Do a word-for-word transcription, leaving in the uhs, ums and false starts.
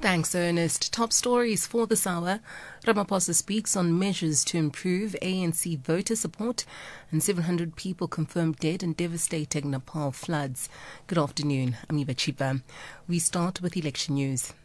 Thanks, Ernest. Top stories for this hour. Ramaphosa speaks on measures to improve A N C voter support, and seven hundred people confirmed dead in devastating Nepal floods. Good afternoon. I'm Eva Chipa. We start with election news.